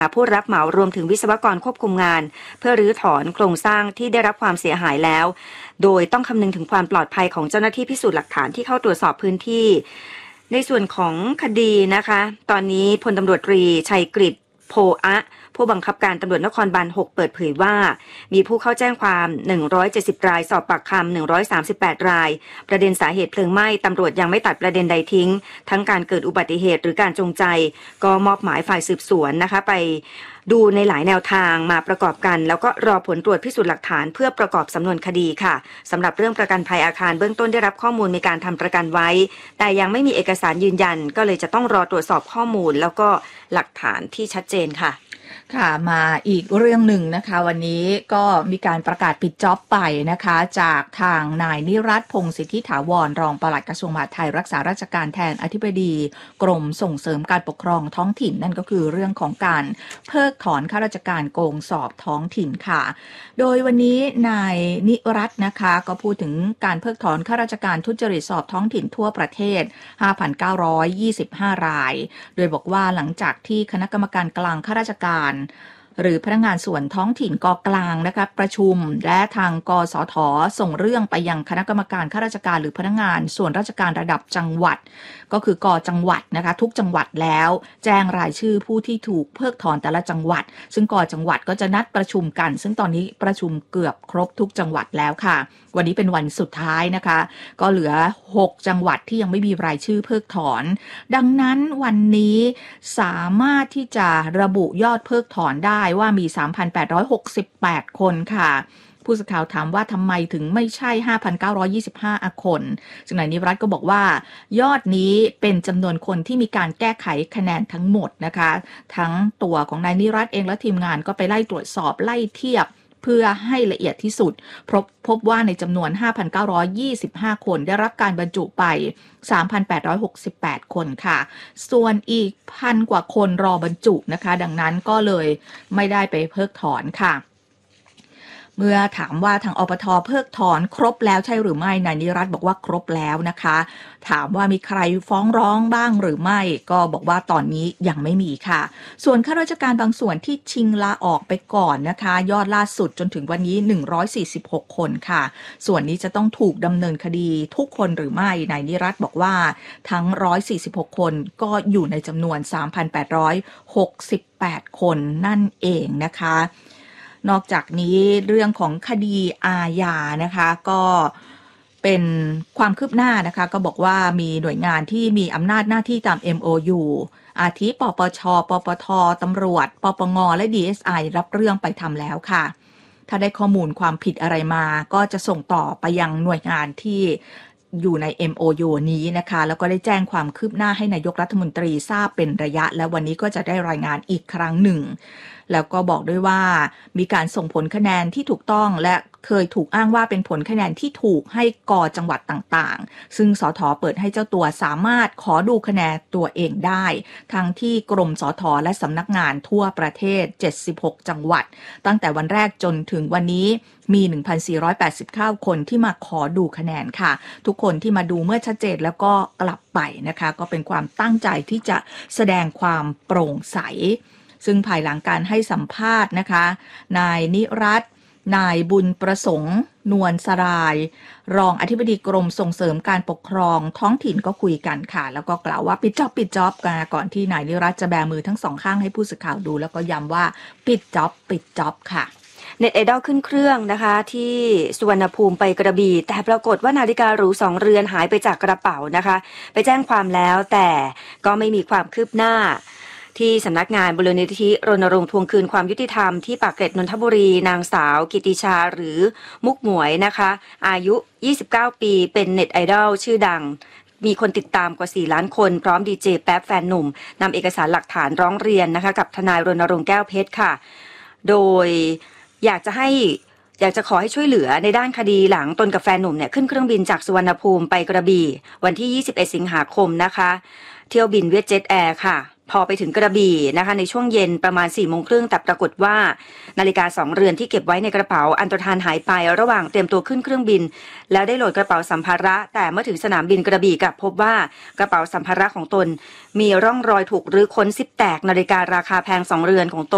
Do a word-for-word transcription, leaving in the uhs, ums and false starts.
ผู้รับเหมารวมถึงวิศวกรควบคุมงานเพื่อรื้อถอนโครงสร้างที่ได้รับความเสียหายแล้วโดยต้องคำนึงถึงความปลอดภัยของเจ้าหน้าที่พิสูจน์หลักฐานที่เข้าตรวจสอบพื้นที่ในส่วนของคดีนะคะตอนนี้พลตำรวจตรีชัยกฤษโพอะผู้บังคับการตำรวจนครบาลหกเปิดเผยว่ามีผู้เข้าแจ้งความหนึ่งร้อยเจ็ดสิบรายสอบปากคำหนึ่งร้อยสามสิบแปดรายประเด็นสาเหตุเพลิงไหม้ตำรวจยังไม่ตัดประเด็นใดทิ้งทั้งการเกิดอุบัติเหตุหรือการจงใจก็มอบหมายฝ่ายสืบสวนนะคะไปดูในหลายแนวทางมาประกอบกันแล้วก็รอผลตรวจพิสูจน์หลักฐานเพื่อประกอบสำนวนคดีค่ะสำหรับเรื่องประกันภัยอาคารเบื้องต้นได้รับข้อมูลมีการทำประกันไว้แต่ยังไม่มีเอกสารยืนยันก็เลยจะต้องรอตรวจสอบข้อมูลแล้วก็หลักฐานที่ชัดเจนค่ะค่ะมาอีกเรื่องหนึ่งนะคะวันนี้ก็มีการประกาศปิดจ็อบไปนะคะจากทางนายนิรัตน์พงษ์สิทธิถาวรรองปลัดกระทรวงมหาดไทยรักษาราชการแทนอธิบดีกรมส่งเสริมการปกครองท้องถิ่นนั่นก็คือเรื่องของการเพิกถอนข้าราชการโกงสอบท้องถิ่นค่ะโดยวันนี้นายนิรัตน์นะคะก็พูดถึงการเพิกถอนข้าราชการทุจริตสอบท้องถิ่นทั่วประเทศ ห้าพันเก้าร้อยยี่สิบห้า รายโดยบอกว่าหลังจากที่คณะกรรมการกลางข้าราชการหรือพนักงานส่วนท้องถิ่นกกลางนะคะประชุมและทางกสทส่งเรื่องไปยังคณะกรรมการข้าราชการหรือพนักงานส่วนราชการระดับจังหวัดก็คือกจังหวัดนะคะทุกจังหวัดแล้วแจ้งรายชื่อผู้ที่ถูกเพิกถอนแต่ละจังหวัดซึ่งกจังหวัดก็จะนัดประชุมกันซึ่งตอนนี้ประชุมเกือบครบทุกจังหวัดแล้วค่ะวันนี้เป็นวันสุดท้ายนะคะก็เหลือหกจังหวัดที่ยังไม่มีรายชื่อเพิกถอนดังนั้นวันนี้สามารถที่จะระบุยอดเพิกถอนได้ว่ามี สามพันแปดร้อยหกสิบแปด คนค่ะผู้สื่อข่าวถามว่าทำไมถึงไม่ใช่ ห้าพันเก้าร้อยยี่สิบห้า คนซึ่งนายนิรัตน์ก็บอกว่ายอดนี้เป็นจำนวนคนที่มีการแก้ไขคะแนนทั้งหมดนะคะทั้งตัวของนายนิรัตน์เองและทีมงานก็ไปไล่ตรวจสอบไล่เทียบเพื่อให้ละเอียดที่สุดพบพบว่าในจำนวน ห้าพันเก้าร้อยยี่สิบห้า คนได้รับการบรรจุไป สามพันแปดร้อยหกสิบแปด คนค่ะส่วนอีกพันกว่าคนรอบรรจุนะคะดังนั้นก็เลยไม่ได้ไปเพิกถอนค่ะเมื่อถามว่าทางอปท.เพิกถอนครบแล้วใช่หรือไม่นายนิรัตน์บอกว่าครบแล้วนะคะถามว่ามีใครฟ้องร้องบ้างหรือไม่ก็บอกว่าตอนนี้ยังไม่มีค่ะส่วนข้าราชการบางส่วนที่ชิงลาออกไปก่อนนะคะยอดล่าสุดจนถึงวันนี้หนึ่งร้อยสี่สิบหกคนค่ะส่วนนี้จะต้องถูกดำเนินคดีทุกคนหรือไม่นายนิรัตน์บอกว่าทั้งหนึ่งร้อยสี่สิบหกคนก็อยู่ในจำนวน สามพันแปดร้อยหกสิบแปด คนนั่นเองนะคะนอกจากนี้เรื่องของคดีอาญานะคะก็เป็นความคืบหน้านะคะก็บอกว่ามีหน่วยงานที่มีอำนาจหน้าที่ตาม เอ็ม โอ ยู อาทิปปช ปปท ตำรวจปปงและ ดี เอส ไอ รับเรื่องไปทำแล้วค่ะถ้าได้ข้อมูลความผิดอะไรมาก็จะส่งต่อไปยังหน่วยงานที่อยู่ใน เอ็ม โอ ยู นี้นะคะแล้วก็ได้แจ้งความคืบหน้าให้นายกรัฐมนตรีทราบเป็นระยะและวันนี้ก็จะได้รายงานอีกครั้งหนึ่งแล้วก็บอกด้วยว่ามีการส่งผลคะแนนที่ถูกต้องและเคยถูกอ้างว่าเป็นผลคะแนนที่ถูกให้กจังหวัดต่างๆซึ่งสทเปิดให้เจ้าตัวสามารถขอดูคะแนนตัวเองได้ทั้งที่กรมสทและสำนักงานทั่วประเทศเจ็ดสิบหกจังหวัดตั้งแต่วันแรกจนถึงวันนี้มี หนึ่งพันสี่ร้อยแปดสิบเก้า คนที่มาขอดูคะแนนค่ะทุกคนที่มาดูเมื่อชัดเจนแล้วก็กลับไปนะคะก็เป็นความตั้งใจที่จะแสดงความโปร่งใสซึ่งภายหลังการให้สัมภาษณ์นะคะนายนิรัตน์นายบุญประสงค์นวลสรายรองอธิบดีกรมส่งเสริมการปกครองท้องถิ่นก็คุยกันค่ะแล้วก็กล่าวว่าปิดจ็อบปิดจ็อบกันก่อนที่นายนิรัตน์จะแบมือทั้งสองข้างให้ผู้สื่อข่าวดูแล้วก็ย้ำว่าปิดจ็อบปิดจ็อบค่ะเน็ตไอดอลขึ้นเครื่องนะคะที่สุวรรณภูมิไปกระบี่แต่ปรากฏว่านาฬิกาหรูสองเรือนหายไปจากกระเป๋านะคะไปแจ้งความแล้วแต่ก็ไม่มีความคืบหน้าที่สำนักงานมูลนิธิรณรงค์ทวงคืนความยุติธรรมที่ปากเกร็ดนนทบุรีนางสาวกิติชาหรือมุกหมวยนะคะอายุยี่สิบเก้าปีเป็นเน็ตไอดอลชื่อดังมีคนติดตามกว่าสี่ล้านคนพร้อมดีเจแป๊บแฟนหนุ่มนำเอกสารหลักฐานร้องเรียนนะคะกับทนายรณรงค์แก้วเพชรค่ะโดยอยากจะให้อยากจะขอให้ช่วยเหลือในด้านคดีหลังตนกับแฟนหนุ่มเนี่ยขึ้นเครื่องบินจากสุวรรณภูมิไปกระบี่วันที่ยี่สิบเอ็ดสิงหาคมนะคะเที่ยวบินเวียดเจ็ตแอร์ค่ะพอไปถึงกระบี่นะคะในช่วงเย็นประมาณสี่โมงครึ่งแต่ปรากฏว่านาฬิกาสองเรือนที่เก็บไว้ในกระเป๋าอันตรธานหายไประหว่างเตรียมตัวขึ้นเครื่องบินแล้วได้โหลดกระเป๋าสัมภาระแต่เมื่อถึงสนามบินกระบี่กลับพบว่ากระเป๋าสัมภาระของตนมีร่องรอยถูกรื้อค้นซิปแตกนาฬิการาคาแพงสองเรือนของตน